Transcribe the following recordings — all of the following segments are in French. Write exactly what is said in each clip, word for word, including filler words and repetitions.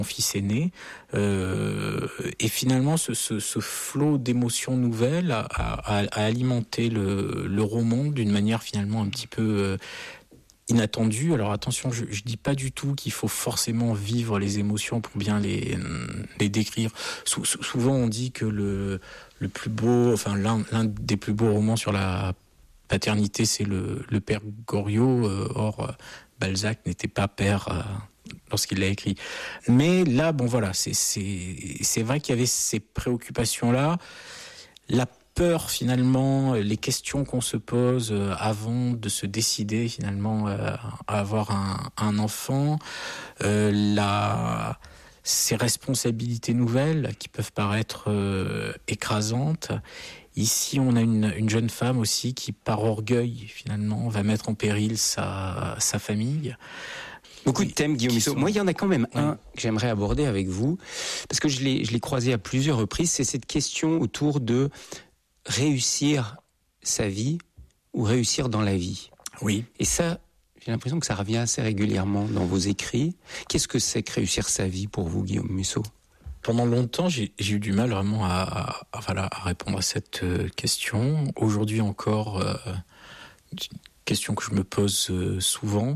mon fils aîné. Euh, et finalement, ce, ce, ce flot d'émotions nouvelles a, a, a alimenté le, le roman d'une manière finalement un petit peu euh, inattendue. Alors attention, je, je dis pas du tout qu'il faut forcément vivre les émotions pour bien les, les décrire. Sou, souvent, on dit que le, le plus beau, enfin l'un, l'un des plus beaux romans sur la paternité, c'est le, le père Goriot. Euh, or, Balzac n'était pas père euh, lorsqu'il l'a écrit. Mais là, bon voilà, c'est, c'est, c'est vrai qu'il y avait ces préoccupations-là. La peur, finalement, les questions qu'on se pose avant de se décider, finalement, euh, à avoir un, un enfant, euh, la, ces responsabilités nouvelles qui peuvent paraître euh, écrasantes. Ici, on a une, une jeune femme aussi qui, par orgueil, finalement, va mettre en péril sa, sa famille. Beaucoup de thèmes, Guillaume Musso. sont... Moi, il y en a quand même oui. un que j'aimerais aborder avec vous, parce que je l'ai, je l'ai croisé à plusieurs reprises, c'est cette question autour de réussir sa vie ou réussir dans la vie. Oui. Et ça, j'ai l'impression que ça revient assez régulièrement dans vos écrits. Qu'est-ce que c'est que réussir sa vie pour vous, Guillaume Musso ? Pendant longtemps, j'ai, j'ai eu du mal vraiment à, à, à, voilà, à répondre à cette euh, question. Aujourd'hui encore, euh, une question que je me pose euh, souvent.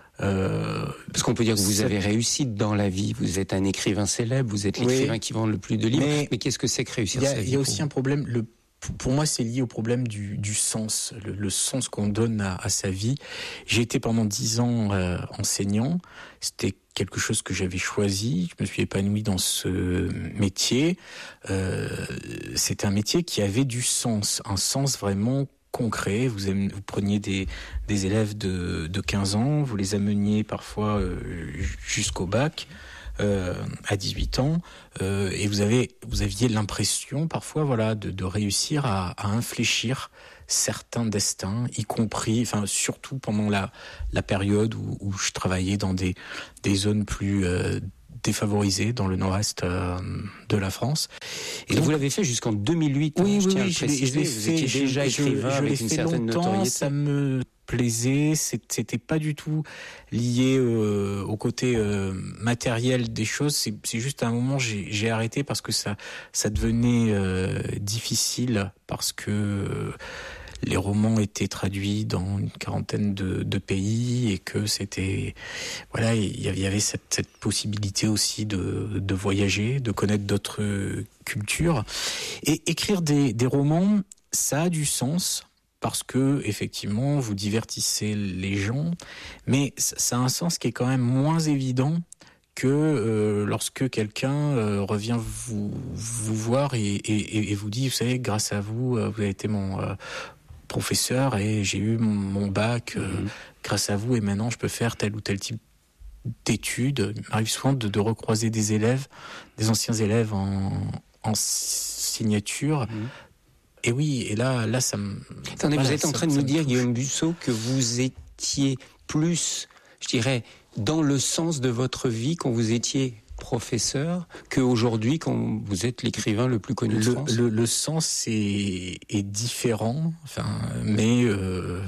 Euh, Parce qu'on peut dire que vous avez réussi dans la vie. Vous êtes un écrivain célèbre, vous êtes l'écrivain oui, qui vend le plus de livres. Mais, mais qu'est-ce que c'est que réussir sa vie ? Il y a aussi un problème. Le, pour moi, c'est lié au problème du, du sens, le, le sens qu'on donne à, à sa vie. J'ai été pendant dix ans euh, enseignant. C'était quelque chose que j'avais choisi. Je me suis épanoui dans ce métier. Euh, c'était un métier qui avait du sens, un sens vraiment concret. Vous, aimez, vous preniez des, des élèves de, de quinze ans, vous les ameniez parfois euh, jusqu'au bac. Euh, à dix-huit ans, euh, et vous avez, vous aviez l'impression parfois, voilà, de, de réussir à, à infléchir certains destins, y compris, enfin surtout pendant la la période où, où je travaillais dans des des zones plus euh, défavorisées dans le nord-est euh, de la France. Et donc, vous l'avez fait jusqu'en deux mille huit. Oui, hein, oui, je oui, je l'ai, je l'ai vous fait. étiez déjà je, écrivain je, je avec une certaine longtemps, notoriété. Ça me plaisait, c'était pas du tout lié euh, au côté euh, matériel des choses. C'est, c'est juste à un moment j'ai, j'ai arrêté parce que ça, ça devenait euh, difficile parce que euh, les romans étaient traduits dans une quarantaine de, de pays et que c'était voilà, il y avait cette, cette possibilité aussi de, de voyager, de connaître d'autres cultures et écrire des, des romans, ça a du sens. Parce que effectivement, vous divertissez les gens, mais ça a un sens qui est quand même moins évident que euh, lorsque quelqu'un euh, revient vous vous voir et, et, et vous dit, vous savez, grâce à vous, vous avez été mon euh, professeur et j'ai eu mon, mon bac euh, mmh. grâce à vous et maintenant je peux faire tel ou tel type d'études. Il m'arrive souvent de, de recroiser des élèves, des anciens élèves en, en signature. Mmh. Et oui, et là, là, ça me... Attendez, voilà, vous êtes en train de nous dire, Guillaume Musso, que vous étiez plus, je dirais, dans le sens de votre vie quand vous étiez professeur, qu'aujourd'hui quand vous êtes l'écrivain le plus connu de le, France. Le, le sens est, est différent, enfin, mais... Euh...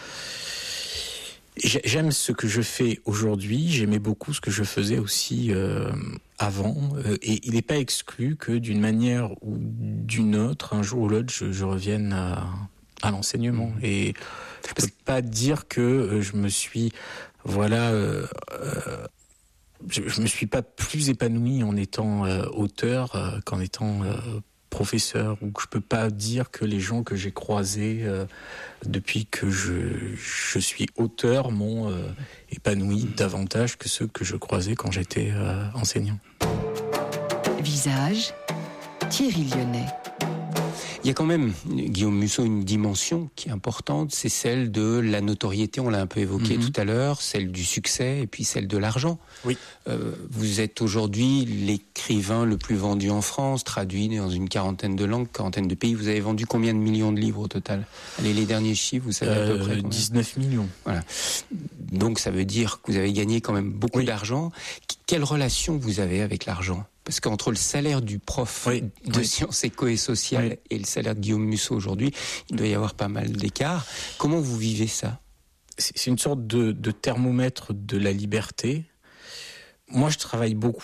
J'aime ce que je fais aujourd'hui, j'aimais beaucoup ce que je faisais aussi euh, avant, euh, et il n'est pas exclu que d'une manière ou d'une autre, un jour ou l'autre, je, je revienne à, à l'enseignement. Mmh. Et je peux pas dire que euh, je me suis, voilà, euh, euh, je, je me suis pas plus épanoui en étant euh, auteur euh, qu'en étant euh, professeur, ou que je peux pas dire que les gens que j'ai croisés euh, depuis que je, je suis auteur m'ont euh, épanoui davantage que ceux que je croisais quand j'étais euh, enseignant. Visage, Thierry Lyonnais. Il y a quand même, Guillaume Musso, une dimension qui est importante, c'est celle de la notoriété, on l'a un peu évoqué mm-hmm. tout à l'heure, celle du succès et puis celle de l'argent. Oui. Euh, vous êtes aujourd'hui l'écrivain le plus vendu en France, traduit dans une quarantaine de langues, quarantaine de pays. Vous avez vendu combien de millions de livres au total ? Allez, les derniers chiffres, vous savez euh, à peu près combien ? dix-neuf millions. Voilà. Donc ça veut dire que vous avez gagné quand même beaucoup oui. d'argent. Quelle relation vous avez avec l'argent ? Parce qu'entre le salaire du prof oui, de oui. sciences éco et sociales oui. et le salaire de Guillaume Musso aujourd'hui, il doit y avoir pas mal d'écart. Comment vous vivez ça ? C'est une sorte de, de thermomètre de la liberté. Moi, je travaille beaucoup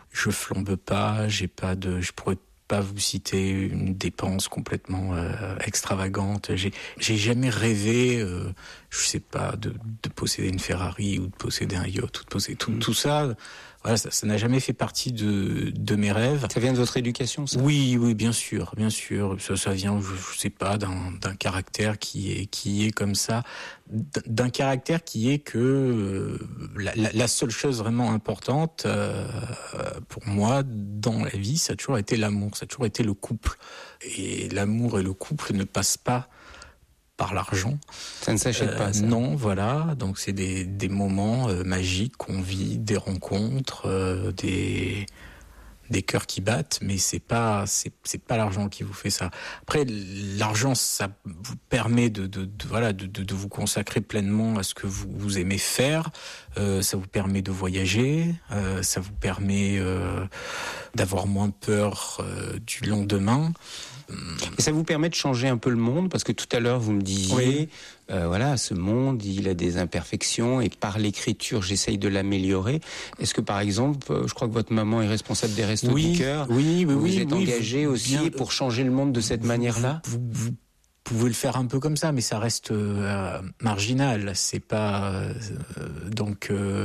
je flambe pas, j'ai pas de, je pourrais pas vous citer une dépense complètement euh, extravagante. J'ai, j'ai jamais rêvé, euh, je sais pas, de, de posséder une Ferrari ou de posséder un yacht ou de posséder tout, mmh. tout ça. Voilà, ça, ça n'a jamais fait partie de, de mes rêves. Ça vient de votre éducation, ça ? Oui, oui, bien sûr, bien sûr. Ça, ça vient, je, je sais pas, d'un, d'un caractère qui est, qui est comme ça, d'un caractère qui est que euh, la, la, la seule chose vraiment importante euh, pour moi dans la vie, ça a toujours été l'amour, ça a toujours été le couple. Et l'amour et le couple ne passent pas par l'argent. Ça ne s'achète euh, pas, ça. Non, voilà. Donc c'est des, des moments euh, magiques qu'on vit, des rencontres, euh, des, des cœurs qui battent, mais c'est pas, c'est, c'est pas l'argent qui vous fait ça. Après, l'argent, ça vous permet de, de, de voilà, de, de, de vous consacrer pleinement à ce que vous, vous aimez faire. Euh, ça vous permet de voyager. Euh, ça vous permet euh, d'avoir moins peur euh, du lendemain. Et ça vous permet de changer un peu le monde, parce que tout à l'heure vous me disiez, oui. euh, voilà, ce monde, il a des imperfections et par l'écriture, j'essaye de l'améliorer. Est-ce que par exemple, je crois que votre maman est responsable des Restos oui, du Cœur, oui, oui, vous oui, vous êtes oui, engagé vous, aussi bien, pour changer le monde de cette vous, manière-là vous, vous, vous pouvez le faire un peu comme ça, mais ça reste euh, marginal. C'est pas euh, donc. Euh,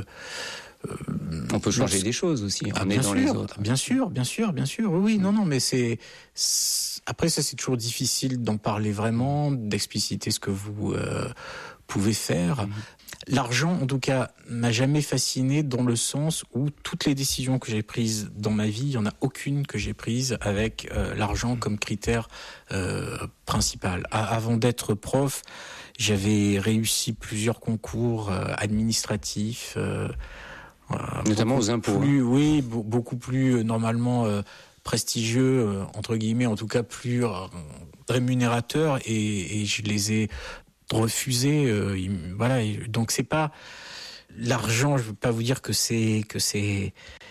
On peut changer des choses aussi, ah, en bien aidant sûr, les autres. Bien sûr, bien sûr, bien sûr. Oui, oui, non, non, mais c'est, c'est... après ça, c'est toujours difficile d'en parler vraiment, d'expliciter ce que vous euh, pouvez faire. Mmh. L'argent, en tout cas, m'a jamais fasciné dans le sens où toutes les décisions que j'ai prises dans ma vie, il y en a aucune que j'ai prise avec euh, l'argent comme critère euh, principal. À, avant d'être prof, j'avais réussi plusieurs concours euh, administratifs. Euh, Voilà, notamment aux impôts. Plus, oui, beaucoup plus euh, normalement euh, prestigieux, euh, entre guillemets, en tout cas plus euh, rémunérateurs, et, et je les ai refusés. Euh, il, voilà, donc c'est pas l'argent. Je veux pas vous dire que c'est que c'est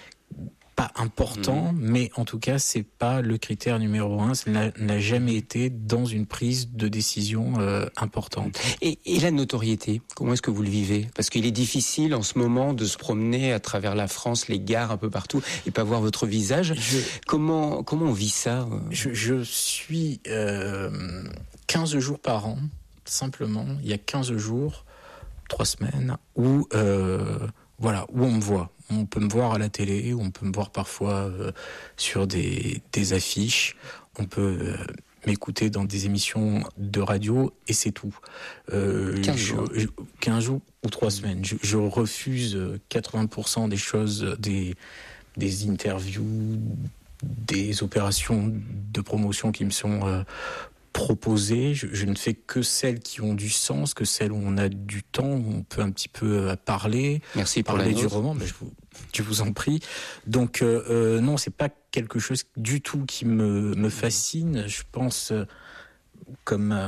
pas important, mmh. mais en tout cas, c'est pas le critère numéro un. Ça n'a, n'a jamais été dans une prise de décision euh, importante. Et, et la notoriété, comment est-ce que vous le vivez ? Parce qu'il est difficile en ce moment de se promener à travers la France, les gares, un peu partout, et pas voir votre visage. Je, comment comment on vit ça ? Je, je suis euh, quinze jours par an, simplement. Il y a quinze jours, trois semaines, où euh, voilà, où on me voit. On peut me voir à la télé, on peut me voir parfois euh, sur des, des affiches, on peut euh, m'écouter dans des émissions de radio, et c'est tout. Euh, quinze jours. Je, quinze jours ou trois semaines. Je, je refuse quatre-vingts pour cent des choses, des, des interviews, des opérations de promotion qui me sont euh, proposées. Je, je ne fais que celles qui ont du sens, que celles où on a du temps, où on peut un petit peu parler. Merci pour parler la du roman. Mais je vous, je vous en prie. Donc euh, euh, non, c'est pas quelque chose du tout qui me me fascine. Je pense, euh, comme euh,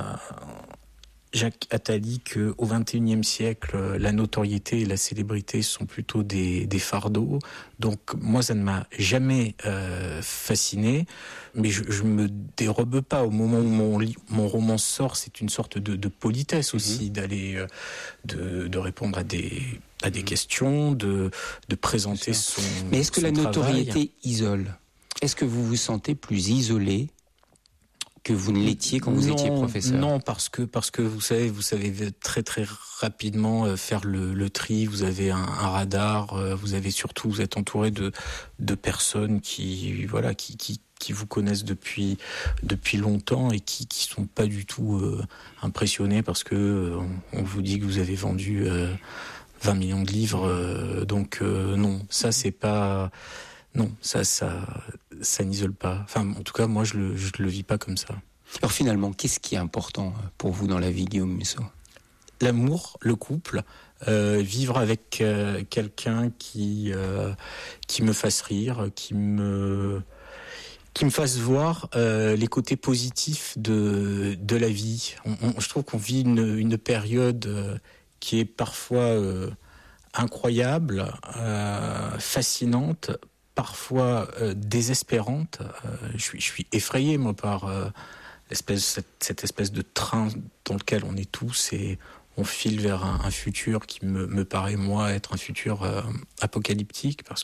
Jacques Attali, qu'au vingt et unième siècle, la notoriété et la célébrité sont plutôt des, des fardeaux. Donc moi, ça ne m'a jamais euh, fasciné, mais je, je me dérobe pas. Au moment où mon, mon roman sort, c'est une sorte de, de politesse aussi, mmh. d'aller, euh, de, de répondre à des, à des mmh. questions, de, de présenter son Mais est-ce que son la notoriété travail. isole ? Est-ce que vous vous sentez plus isolé que vous ne l'étiez quand vous non, étiez professeur ? Non, parce que parce que vous savez, vous savez très très rapidement faire le, le tri. Vous avez un, un radar. Vous avez surtout, vous êtes entouré de de personnes qui voilà qui qui qui vous connaissent depuis depuis longtemps et qui qui sont pas du tout euh, impressionnés parce que euh, on, on vous dit que vous avez vendu euh, vingt millions de livres. Euh, donc euh, non, ça c'est pas. Non, ça, ça, ça n'isole pas. Enfin, en tout cas, moi, je le, je le vis pas comme ça. Alors finalement, qu'est-ce qui est important pour vous dans la vie, Guillaume Musso ? L'amour, le couple, euh, vivre avec euh, quelqu'un qui, euh, qui me fasse rire, qui me, qui me fasse voir euh, les côtés positifs de, de la vie. On, on, je trouve qu'on vit une, une période euh, qui est parfois euh, incroyable, euh, fascinante, parfois euh, désespérante. Euh, je suis, je suis effrayé, moi, par euh, l'espèce, cette, cette espèce de train dans lequel on est tous et on file vers un, un futur qui me, me paraît, moi, être un futur euh, apocalyptique, parce que je suis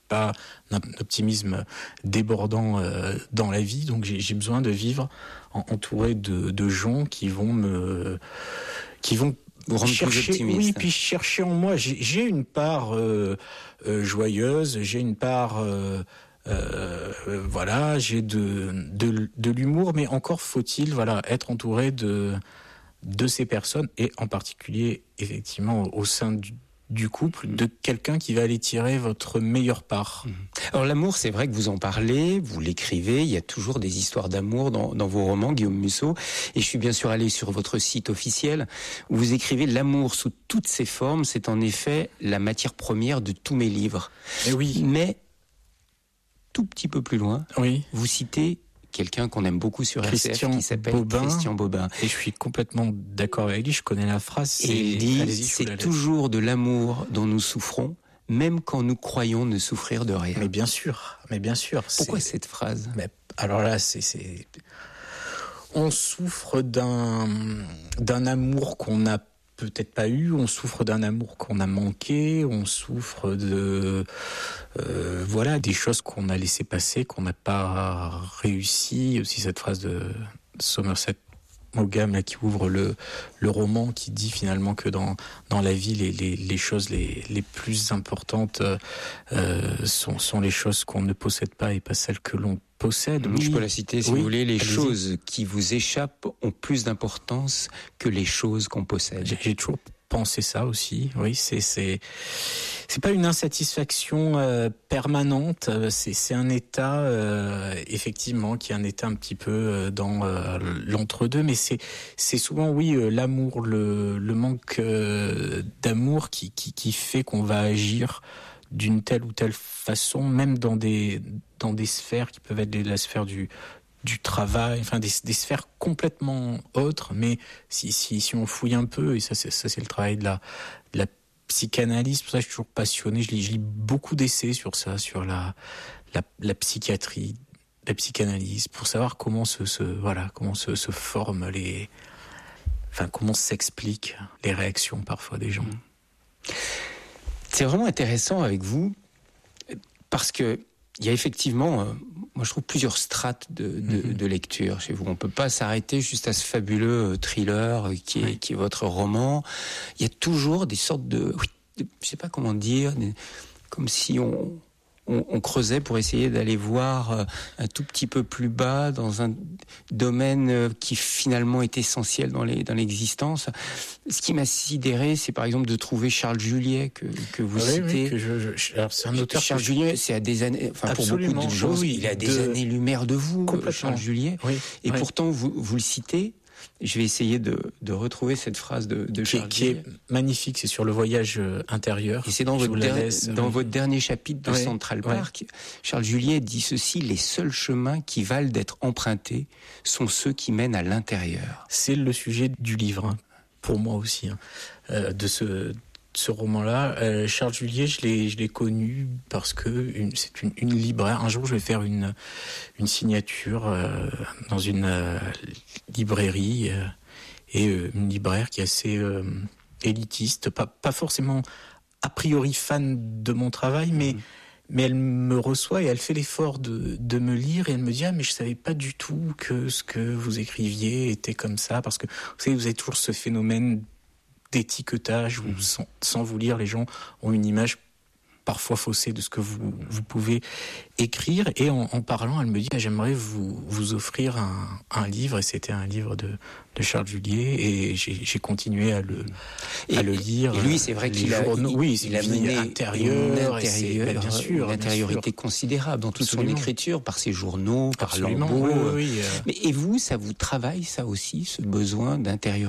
pas un optimisme débordant euh, dans la vie, donc j'ai, j'ai besoin de vivre en, entouré de, de gens qui vont me, qui vont vous rendre chercher, plus optimiste. oui, puis chercher en moi. J'ai, j'ai une part euh, euh, joyeuse, j'ai une part, euh, euh, voilà, j'ai de, de de l'humour, mais encore faut-il, voilà, être entouré de de ces personnes et en particulier, effectivement, au sein du du couple, de quelqu'un qui va aller tirer votre meilleure part. Alors l'amour, c'est vrai que vous en parlez, vous l'écrivez, il y a toujours des histoires d'amour dans, dans vos romans, Guillaume Musso, et je suis bien sûr allé sur votre site officiel, où vous écrivez « L'amour sous toutes ses formes, c'est en effet la matière première de tous mes livres ». Et oui. Mais, tout petit peu plus loin, oui. vous citez quelqu'un qu'on aime beaucoup sur Christian R C F qui s'appelle Bobin, Christian Bobin. Et je suis complètement d'accord avec lui, je connais la phrase. Et il dit, c'est toujours de l'amour dont nous souffrons, même quand nous croyons ne souffrir de rien. Mais bien sûr, mais bien sûr. Pourquoi c'est... cette phrase ? Mais alors là, c'est, c'est... On souffre d'un, d'un amour qu'on n'a peut-être pas eu, on souffre d'un amour qu'on a manqué, on souffre de euh, voilà des choses qu'on a laissé passer, qu'on n'a pas réussi. Aussi cette phrase de Somerset Maugham là qui ouvre le le roman, qui dit finalement que dans dans la vie les les, les choses les les plus importantes euh, sont sont les choses qu'on ne possède pas et pas celles que l'on possède. Oui, je peux la citer si oui, vous voulez. Les allez-y. choses qui vous échappent ont plus d'importance que les choses qu'on possède. J'ai, j'ai toujours pensé ça aussi. Oui, c'est c'est c'est pas une insatisfaction euh, permanente. C'est c'est un état euh, effectivement qui est un état un petit peu euh, dans euh, l'entre-deux. Mais c'est c'est souvent oui euh, l'amour, le le manque euh, d'amour qui qui qui fait qu'on va agir d'une telle ou telle façon, même dans des dans des sphères qui peuvent être la sphère du du travail, enfin des, des sphères complètement autres. Mais si si si on fouille un peu, et ça c'est ça c'est le travail de la de la psychanalyse. Pour ça, je suis toujours passionné. Je lis je lis beaucoup d'essais sur ça, sur la la, la psychiatrie, la psychanalyse, pour savoir comment se, se voilà comment se, se forment les, enfin comment s'expliquent les réactions parfois des gens. C'est vraiment intéressant avec vous parce que il y a effectivement, euh, moi je trouve plusieurs strates de, de, mm-hmm. de lecture chez vous. On peut pas s'arrêter juste à ce fabuleux thriller qui est, oui. qui est votre roman. Il y a toujours des sortes de, oui, de je sais pas comment dire, des, comme si on, on, on creusait pour essayer d'aller voir un tout petit peu plus bas dans un domaine qui finalement est essentiel dans, les, dans l'existence. Ce qui m'a sidéré, c'est par exemple de trouver Charles Juliet que, que vous oui, citez. Oui, que je, je, alors c'est un auteur. Charles que Juliet, c'est à des années, enfin pour beaucoup de gens, oui, il a des de... années-lumière de vous, Charles Juliet. Oui, et oui. pourtant vous, vous le citez. Je vais essayer de, de retrouver cette phrase de, de Charles qui, qui est magnifique. C'est sur le voyage intérieur. Et c'est dans, votre, der- laisse, dans oui. votre dernier chapitre de oui, Central Park. Oui. Charles Juliet dit ceci: les seuls chemins qui valent d'être empruntés sont ceux qui mènent à l'intérieur. C'est le sujet du livre, hein, pour moi aussi, hein, euh, de ce. Ce roman-là, euh, Charles Juliet, je l'ai, je l'ai connu parce que une, c'est une, une libraire. Un jour, je vais faire une, une signature euh, dans une euh, librairie euh, et euh, une libraire qui est assez euh, élitiste, pas, pas forcément a priori fan de mon travail, mais mmh. mais elle me reçoit et elle fait l'effort de, de me lire et elle me dit ah mais je savais pas du tout que ce que vous écriviez était comme ça, parce que vous savez vous avez toujours ce phénomène d'étiquetage où, sans, sans vous lire, les gens ont une image parfois faussée de ce que vous, vous pouvez écrire. Et en, en parlant, elle me dit ah, j'aimerais vous, vous offrir un, un livre. Et c'était un livre de, de Charles Juliet. Et j'ai, j'ai continué à le, et, à le lire. Et lui, c'est vrai qu'il a, journaux, il, oui, il a mené intérieur, une, intérieur, bien sûr, une intériorité bien sûr. considérable dans toute Absolument. son écriture, par ses journaux, par Absolument, Lambeau. oui, oui, oui, euh... Mais et vous, ça vous travaille, ça aussi, ce besoin d'intériorité ?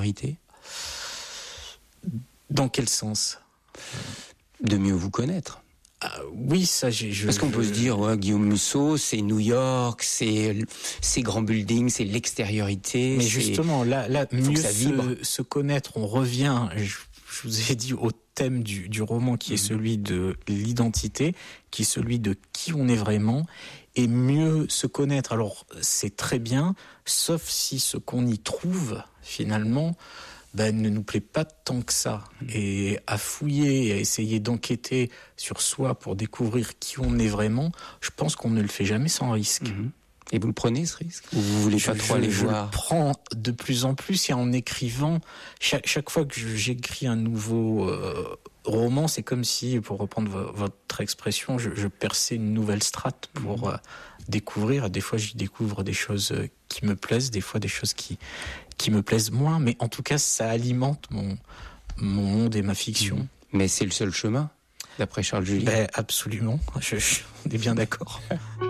Dans quel sens ? De mieux vous connaître. Ah, oui, ça, j'ai. Je, Parce qu'on je... peut se dire, ouais, Guillaume Musso, c'est New York, c'est ces grands buildings, c'est l'extériorité. Mais c'est... justement, là, là, mieux se, se connaître, on revient. Je, je vous ai dit au thème du, du roman, qui est mmh. celui de l'identité, qui est celui de qui on est vraiment, et mieux se connaître. Alors, c'est très bien, sauf si ce qu'on y trouve finalement ben, ne nous plaît pas tant que ça. Mmh. Et à fouiller, à essayer d'enquêter sur soi pour découvrir qui on est vraiment, je pense qu'on ne le fait jamais sans risque. Mmh. Et vous le prenez, ce risque? Ou vous voulez pas je, trop aller je voir? Je le prends de plus en plus, et en écrivant, chaque, chaque fois que j'écris un nouveau euh, roman, c'est comme si, pour reprendre vo- votre expression, je, je perçais une nouvelle strate pour mmh. euh, découvrir. Des fois, j'y découvre des choses qui me plaisent, des fois des choses qui, qui me plaisent moins, mais en tout cas, ça alimente mon, mon monde et ma fiction. Mmh. Mais c'est le seul chemin, d'après Charles Julien? Ben, absolument, je, je, on est bien d'accord.